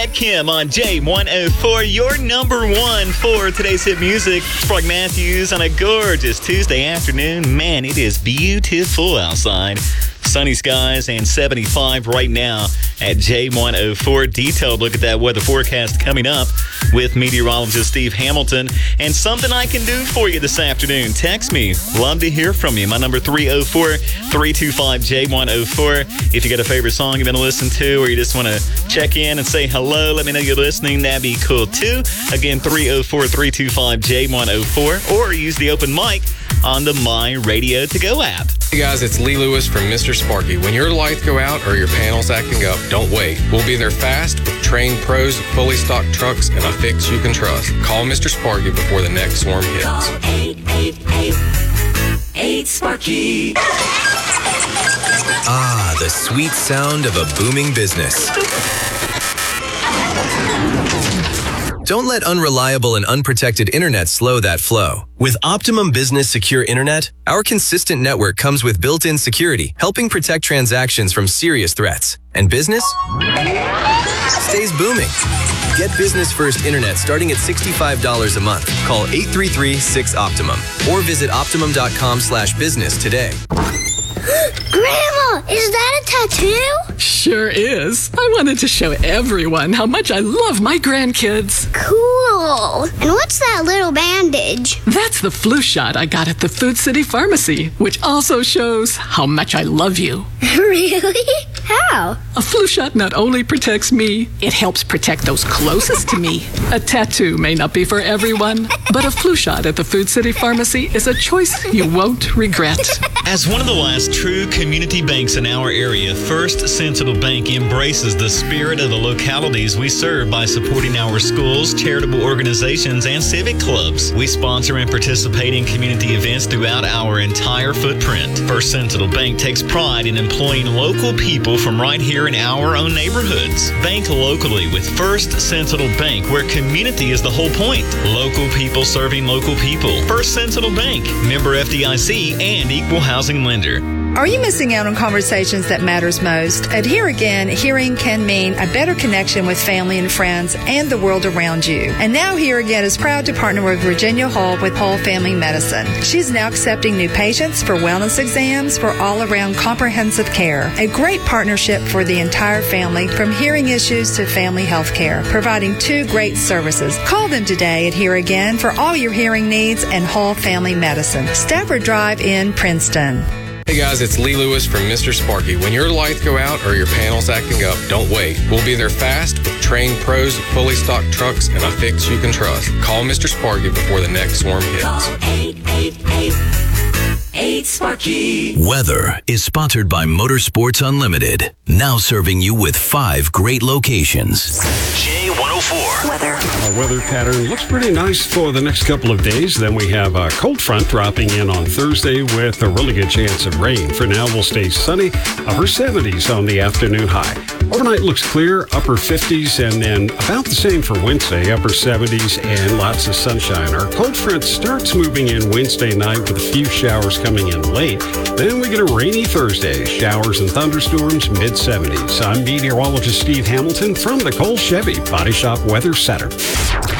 Kim on J104, your number one for today's hit music. Sprague Matthews on a gorgeous Tuesday afternoon. Man, it is beautiful outside. Sunny skies and 75 right now at J104. Detailed look at that weather forecast coming up with meteorologist Steve Hamilton. And something I can do for you this afternoon. Text me. Love to hear from you. My number 304-325-J104. If you got a favorite song you've been listening to or you just want to check in and say hello, let me know you're listening. That'd be cool too. Again, 304-325-J104 or use the open mic on the My Radio To Go app. Hey guys, it's Lee Lewis from Mr. Sparky. When your lights go out or your panel's acting up, don't wait. We'll be there fast with trained pros, fully stocked trucks, and a fix you can trust. Call Mr. Sparky before the next storm hits. Call 888-8-SPARKY. Ah, the sweet sound of a booming business. Don't let unreliable and unprotected internet slow that flow. With Optimum Business Secure Internet, our consistent network comes with built-in security, helping protect transactions from serious threats. And business stays booming. Get business-first internet starting at $65 a month. Call 833-6-OPTIMUM or visit optimum.com/business today. Grandma, is that a tattoo? Sure is. I wanted to show everyone how much I love my grandkids. Cool. And what's that little bandage? That's the flu shot I got at the Food City Pharmacy, which also shows how much I love you. Really? How? A flu shot not only protects me, it helps protect those closest to me. A tattoo may not be for everyone, but a flu shot at the Food City Pharmacy is a choice you won't regret. As one of the last true community banks in our area, First Sentinel Bank embraces the spirit of the localities we serve by supporting our schools, charitable organizations, and civic clubs. We sponsor and participate in community events throughout our entire footprint. First Sentinel Bank takes pride in employing local people from right here in our own neighborhoods. Bank locally with First Sentinel Bank, where community is the whole point. Local people serving local people. First Sentinel Bank, member FDIC and equal housing lender. Are you missing out on conversations that matters most? At Here Again, hearing can mean a better connection with family and friends and the world around you. And now Here Again is proud to partner with Virginia Hall with Hall Family Medicine. She's now accepting new patients for wellness exams for all-around comprehensive care. A great partnership for the entire family, from hearing issues to family health care, providing two great services. Call them today at Here Again for all your hearing needs and Hall Family Medicine. Stafford Drive in Princeton. Hey guys, it's Lee Lewis from Mr. Sparky. When your lights go out or your panel's acting up, don't wait. We'll be there fast with trained pros, fully stocked trucks, and a fix you can trust. Call Mr. Sparky before the next storm hits. Call 888-8-SPARKY. Weather is sponsored by Motorsports Unlimited, now serving you with 5 great locations. J104. Weather. Our weather pattern looks pretty nice for the next couple of days. Then we have a cold front dropping in on Thursday with a really good chance of rain. For now, we'll stay sunny, upper 70s on the afternoon high. Overnight looks clear, upper 50s, and then about the same for Wednesday, upper 70s and lots of sunshine. Our cold front starts moving in Wednesday night with a few showers coming in late. Then we get a rainy Thursday, showers and thunderstorms, mid-70s. I'm meteorologist Steve Hamilton from the Cole Chevy Body Shop Weather Center.